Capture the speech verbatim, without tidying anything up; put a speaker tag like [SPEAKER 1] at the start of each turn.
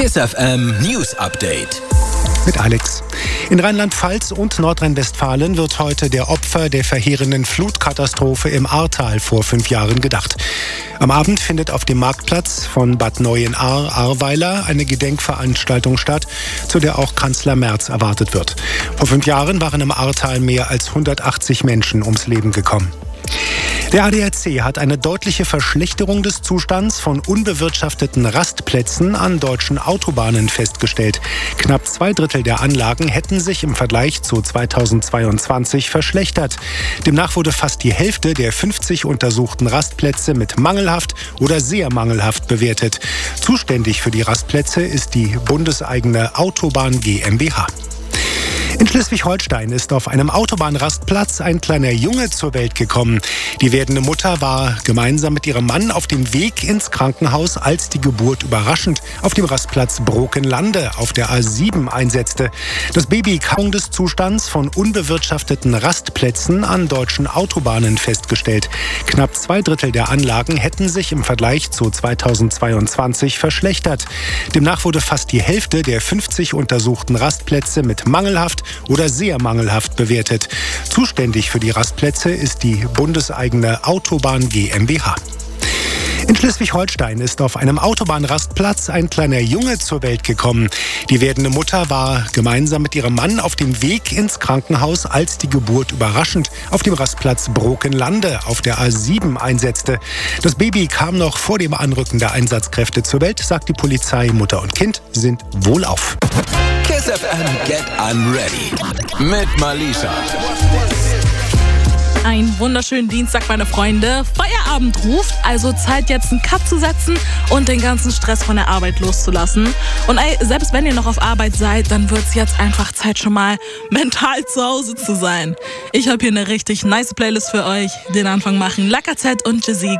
[SPEAKER 1] KISS F M News Update.
[SPEAKER 2] Mit Alex. In Rheinland-Pfalz und Nordrhein-Westfalen wird heute der Opfer der verheerenden Flutkatastrophe im Ahrtal vor fünf Jahren gedacht. Am Abend findet auf dem Marktplatz von Bad Neuenahr-Ahrweiler eine Gedenkveranstaltung statt, zu der auch Kanzler Merz erwartet wird. Vor fünf Jahren waren im Ahrtal mehr als hundertachtzig Menschen ums Leben gekommen. Der A D A C hat eine deutliche Verschlechterung des Zustands von unbewirtschafteten Rastplätzen an deutschen Autobahnen festgestellt. Knapp zwei Drittel der Anlagen hätten sich im Vergleich zu zweitausendzweiundzwanzig verschlechtert. Demnach wurde fast die Hälfte der fünfzig untersuchten Rastplätze mit mangelhaft oder sehr mangelhaft bewertet. Zuständig für die Rastplätze ist die bundeseigene Autobahn GmbH. In Schleswig-Holstein ist auf einem Autobahnrastplatz ein kleiner Junge zur Welt gekommen. Die werdende Mutter war gemeinsam mit ihrem Mann auf dem Weg ins Krankenhaus, als die Geburt überraschend auf dem Rastplatz Brokenlande auf der A sieben einsetzte. Das Baby kam des Zustands von unbewirtschafteten Rastplätzen an deutschen Autobahnen festgestellt. Knapp zwei Drittel der Anlagen hätten sich im Vergleich zu zweitausendzweiundzwanzig verschlechtert. Demnach wurde fast die Hälfte der fünfzig untersuchten Rastplätze mit mangelhaft oder sehr mangelhaft bewertet. Zuständig für die Rastplätze ist die bundeseigene Autobahn GmbH. In Schleswig-Holstein ist auf einem Autobahnrastplatz ein kleiner Junge zur Welt gekommen. Die werdende Mutter war gemeinsam mit ihrem Mann auf dem Weg ins Krankenhaus, als die Geburt überraschend auf dem Rastplatz Brokenlande auf der A sieben einsetzte. Das Baby kam noch vor dem Anrücken der Einsatzkräfte zur Welt, sagt die Polizei. Mutter und Kind sind wohlauf.
[SPEAKER 1] KISS F M Get Unready mit Malisha.
[SPEAKER 3] Einen wunderschönen Dienstag, meine Freunde. Feierabend ruft, also Zeit jetzt einen Cut zu setzen und den ganzen Stress von der Arbeit loszulassen. Und ey, selbst wenn ihr noch auf Arbeit seid, dann wird es jetzt einfach Zeit, schon mal mental zu Hause zu sein. Ich habe hier eine richtig nice Playlist für euch. Den Anfang machen Lacazette und Jazzy.